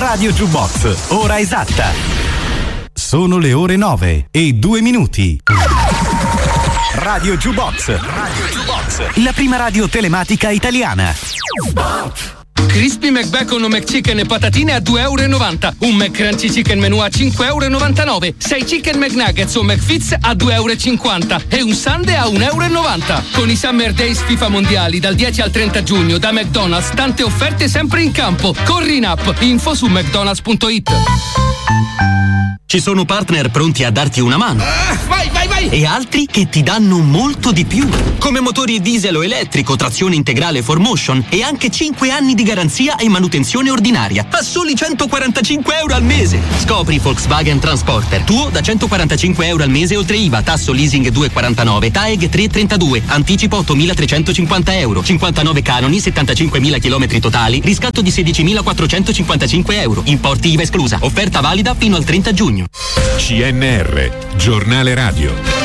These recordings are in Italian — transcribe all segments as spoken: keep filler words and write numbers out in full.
Radio Jukebox, ora esatta. Sono le ore nove e due minuti. Radio Jukebox, Radio Jukebox, la prima radio telematica italiana. Crispy McBacon o McChicken e patatine a due e novanta euro. Un McCrunchy Chicken Menù a cinque e novantanove euro. sei Chicken McNuggets o McFits a due e cinquanta euro. E un Sundae a un e novanta euro. Con i Summer Days FIFA Mondiali dal dieci al trenta giugno da McDonald's, tante offerte sempre in campo. Corri in app. Info su mcdonalds punto it. Ci sono partner pronti a darti una mano. Ah, vai, vai, vai! E altri che ti danno molto di più. Come motori diesel o elettrico, trazione integrale four motion e anche cinque anni di garanzia e manutenzione ordinaria a soli centoquarantacinque euro al mese. Scopri Volkswagen Transporter, tuo da centoquarantacinque euro al mese oltre I V A, tasso leasing due virgola quarantanove, T A E G tre virgola trentadue, anticipo ottomilatrecentocinquanta euro, cinquantanove canoni, settantacinquemila chilometri totali, riscatto di sedicimilaquattrocentocinquantacinque euro, importi I V A esclusa, offerta valida fino al trenta giugno. C N R, giornale radio.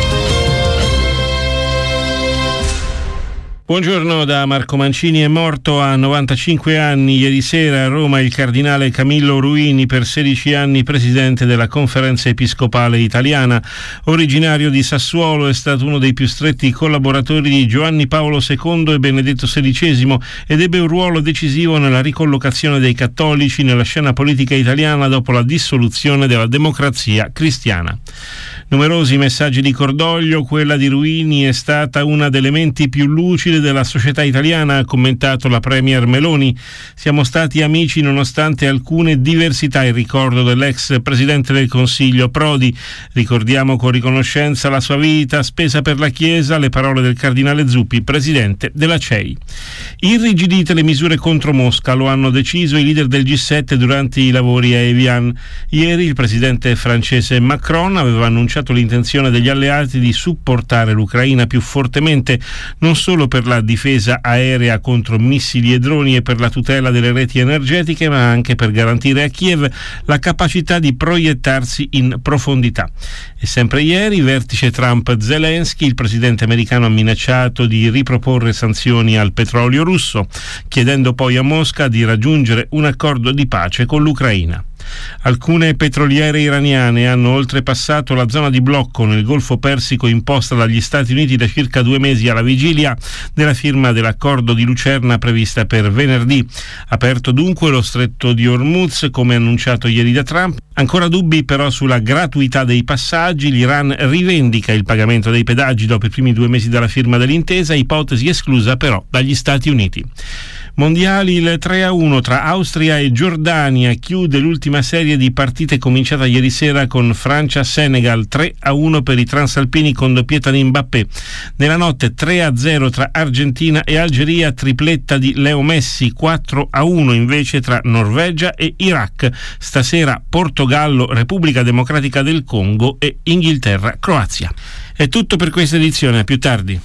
Buongiorno da Marco Mancini. È morto a novantacinque anni ieri sera a Roma il cardinale Camillo Ruini, per sedici anni presidente della Conferenza Episcopale Italiana. Originario di Sassuolo, è stato uno dei più stretti collaboratori di Giovanni Paolo secondo e Benedetto sedicesimo ed ebbe un ruolo decisivo nella ricollocazione dei cattolici nella scena politica italiana dopo la dissoluzione della Democrazia Cristiana. Numerosi messaggi di cordoglio, quella di Ruini è stata una delle menti più lucide della società italiana, ha commentato la premier Meloni. Siamo stati amici nonostante alcune diversità, il ricordo dell'ex presidente del Consiglio Prodi. Ricordiamo con riconoscenza la sua vita spesa per la Chiesa, le parole del cardinale Zuppi, presidente della C E I. Irrigidite le misure contro Mosca, lo hanno deciso i leader del G sette durante i lavori a Evian. Ieri il presidente francese Macron aveva annunciato l'intenzione degli alleati di supportare l'Ucraina più fortemente, non solo per la difesa aerea contro missili e droni e per la tutela delle reti energetiche, ma anche per garantire a Kiev la capacità di proiettarsi in profondità. E sempre ieri, vertice Trump-Zelensky, il presidente americano ha minacciato di riproporre sanzioni al petrolio russo, chiedendo poi a Mosca di raggiungere un accordo di pace con l'Ucraina. Alcune petroliere iraniane hanno oltrepassato la zona di blocco nel Golfo Persico imposta dagli Stati Uniti da circa due mesi alla vigilia della firma dell'accordo di Lucerna prevista per venerdì. Aperto dunque lo stretto di Hormuz, come annunciato ieri da Trump. Ancora dubbi però sulla gratuità dei passaggi. L'Iran rivendica il pagamento dei pedaggi dopo i primi due mesi dalla firma dell'intesa, ipotesi esclusa però dagli Stati Uniti. Mondiali, il tre a uno tra Austria e Giordania chiude l'ultima serie di partite cominciata ieri sera con Francia-Senegal, tre a uno per i transalpini con doppietta di Mbappé. Nella notte tre a zero tra Argentina e Algeria, tripletta di Leo Messi, quattro a uno invece tra Norvegia e Iraq. Stasera Portogallo, Repubblica Democratica del Congo e Inghilterra-Croazia. È tutto per questa edizione, a più tardi.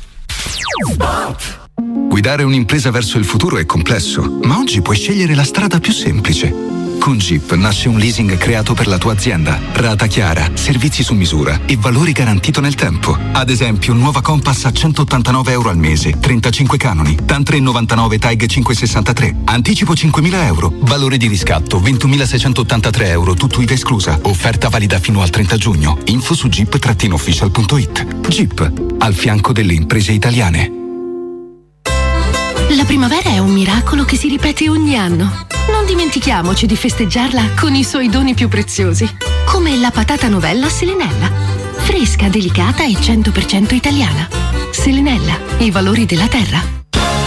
Guidare un'impresa verso il futuro è complesso, ma oggi puoi scegliere la strada più semplice. Con Jeep nasce un leasing creato per la tua azienda. Rata chiara, servizi su misura e valori garantito nel tempo. Ad esempio, nuova Compass a centottantanove euro al mese, trentacinque canoni, T A N tre virgola novantanove, T A E G cinquecentosessantatré. Anticipo cinquemila euro, valore di riscatto ventumilaseicentottantatré euro, tutto I V A esclusa. Offerta valida fino al trenta giugno. Info su jeep official punto it. Jeep, al fianco delle imprese italiane. La primavera è un miracolo che si ripete ogni anno. Non dimentichiamoci di festeggiarla con i suoi doni più preziosi, come la patata novella Selenella. Fresca, delicata e cento per cento italiana. Selenella, i valori della terra.